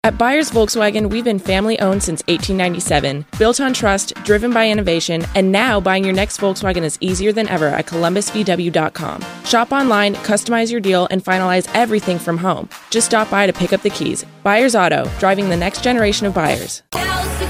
At Byers Volkswagen, we've been family-owned since 1897, built on trust, driven by innovation, and now buying your next Volkswagen is easier than ever at columbusvw.com. Shop online, customize your deal, and finalize everything from home. Just stop by to pick up the keys. Byers Auto, driving the next generation of buyers. Kelsey